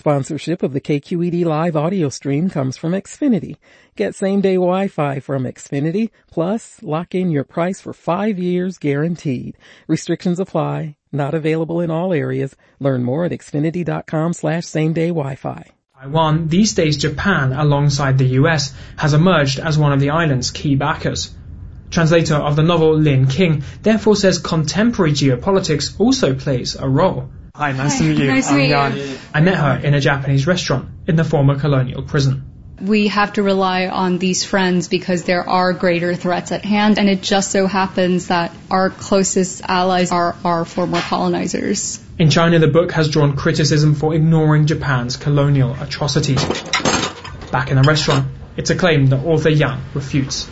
Sponsorship of the KQED Live audio stream comes from Xfinity. Get same-day Wi-Fi from Xfinity, plus lock in your price for 5 years guaranteed. Restrictions apply. Not available in all areas. Learn more at xfinity.com/same-day Wi-Fi. Taiwan, these days Japan, alongside the US, has emerged as one of the island's key backers. Translator of the novel Lin King therefore says contemporary geopolitics also plays a role. Hi, nice to meet you. Nice to meet you. I met her in a Japanese restaurant in the former colonial prison. We have to rely on these friends because there are greater threats at hand, and it just so happens that our closest allies are our former colonizers. In China, the book has drawn criticism for ignoring Japan's colonial atrocities. Back in the restaurant, it's a claim that author Yang refutes.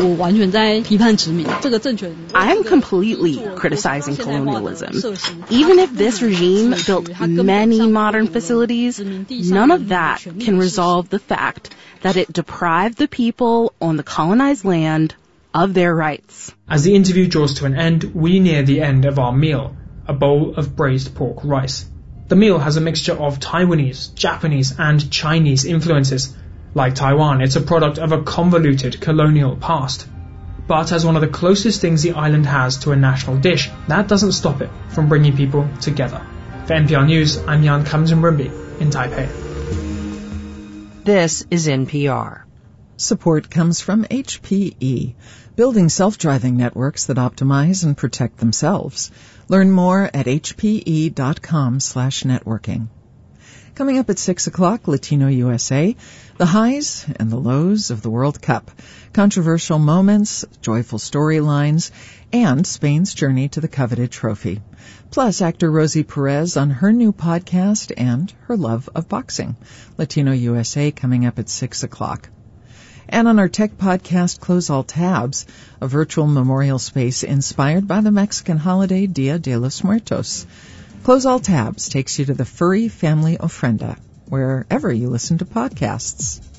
I am completely criticizing colonialism. Even if this regime built many modern facilities, none of that can resolve the fact that it deprived the people on the colonized land of their rights. As the interview draws to an end, we near the end of our meal, a bowl of braised pork rice. The meal has a mixture of Taiwanese, Japanese and Chinese influences. Like Taiwan, it's a product of a convoluted colonial past. But as one of the closest things the island has to a national dish, that doesn't stop it from bringing people together. For NPR News, I'm Jan Kamzenbrumbi in Taipei. This is NPR. Support comes from HPE, building self-driving networks that optimize and protect themselves. Learn more at hpe.com/networking. Coming up at 6 o'clock, Latino USA, the highs and the lows of the World Cup, controversial moments, joyful storylines, and Spain's journey to the coveted trophy. Plus, actor Rosie Perez on her new podcast and her love of boxing. Latino USA coming up at 6 o'clock. And on our tech podcast, Close All Tabs, a virtual memorial space inspired by the Mexican holiday Dia de los Muertos. Close All Tabs takes you to the furry family ofrenda, wherever you listen to podcasts.